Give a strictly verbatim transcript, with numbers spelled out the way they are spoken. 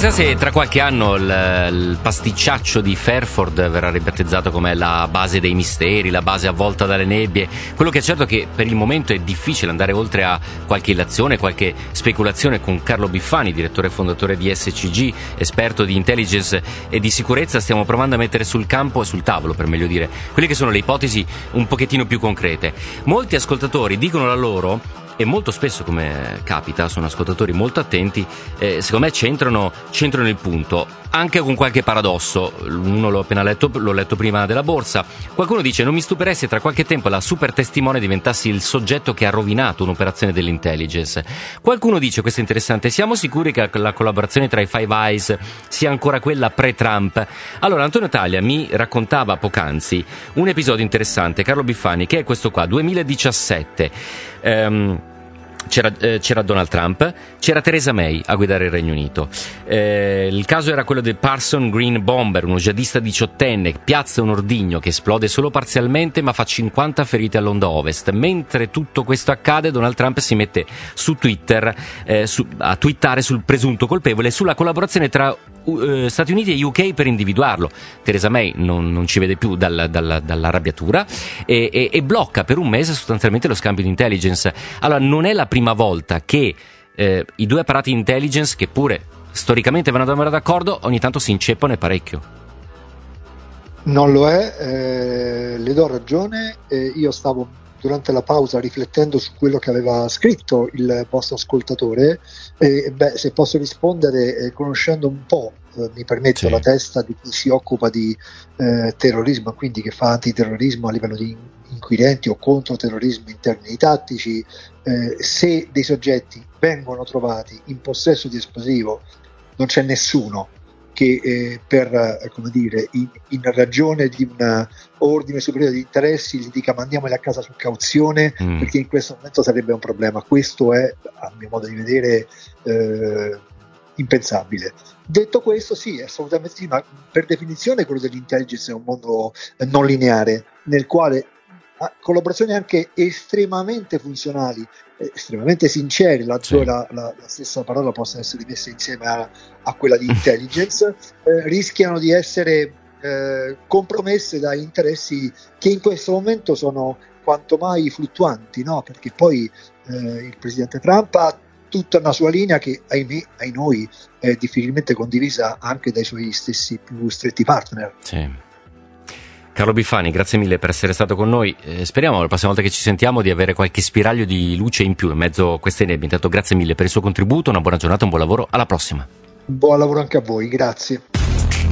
Chissà se tra qualche anno il, il pasticciaccio di Fairford verrà ribattezzato come la base dei misteri, la base avvolta dalle nebbie. Quello che è certo è che per il momento è difficile andare oltre a qualche illazione, qualche speculazione. Con Carlo Biffani, direttore e fondatore di S C G, esperto di intelligence e di sicurezza, stiamo provando a mettere sul campo, sul tavolo per meglio dire, quelle che sono le ipotesi un pochettino più concrete. Molti ascoltatori dicono la loro, e molto spesso, come capita, sono ascoltatori molto attenti, eh, secondo me centrano, centrano il punto, anche con qualche paradosso. Uno l'ho appena letto, l'ho letto prima della borsa. Qualcuno dice: non mi stupirei se tra qualche tempo la super testimone diventassi il soggetto che ha rovinato un'operazione dell'intelligence. Qualcuno dice, questo è interessante: siamo sicuri che la collaborazione tra i Five Eyes sia ancora quella pre-Trump? Allora, Antonio Taglia mi raccontava poc'anzi un episodio interessante, Carlo Biffani, che è questo qua, duemiladiciassette. Um, C'era, eh, c'era Donald Trump, c'era Theresa May a guidare il Regno Unito. Eh, il caso era quello del Parson Green Bomber, uno jihadista diciottenne, piazza un ordigno che esplode solo parzialmente ma fa cinquanta ferite all'onda ovest. Mentre tutto questo accade, Donald Trump si mette su Twitter eh, su, a twittare sul presunto colpevole e sulla collaborazione tra Uh, Stati Uniti e U K per individuarlo. Theresa May non, non ci vede più dal, dal, dall'arrabbiatura e, e, e blocca per un mese sostanzialmente lo scambio di intelligence. Allora, non è la prima volta che eh, i due apparati intelligence, che pure storicamente vanno ad andare d'accordo, ogni tanto si inceppano e parecchio. Non lo è, eh, le do ragione. Eh, io stavo durante la pausa riflettendo su quello che aveva scritto il vostro ascoltatore. Eh, beh, se posso rispondere, eh, conoscendo un po', eh, mi permetto, sì, la testa di chi si occupa di eh, terrorismo, quindi che fa antiterrorismo a livello di inquirenti o controterrorismo in termini tattici, eh, se dei soggetti vengono trovati in possesso di esplosivo, non c'è nessuno che eh, per eh, come dire in, in ragione di un ordine superiore di interessi gli dica mandiamoli a casa su cauzione, mm. perché in questo momento sarebbe un problema. Questo è, a mio modo di vedere, eh, impensabile. Detto questo, sì, assolutamente sì, ma per definizione quello dell'intelligence è un mondo eh, non lineare, nel quale collaborazioni anche estremamente funzionali, estremamente sinceri, laddove sì. la, la, la stessa parola possa essere messa insieme a, a quella di intelligence, eh, rischiano di essere eh, compromesse da interessi che in questo momento sono quanto mai fluttuanti, no? Perché poi eh, il presidente Trump ha tutta una sua linea che, ahimè, ai noi è difficilmente condivisa anche dai suoi stessi più stretti partner. Sì. Carlo Biffani, grazie mille per essere stato con noi. Eh, speriamo la prossima volta che ci sentiamo di avere qualche spiraglio di luce in più in mezzo a queste nebbie. Intanto grazie mille per il suo contributo, una buona giornata, un buon lavoro, alla prossima. Buon lavoro anche a voi, grazie.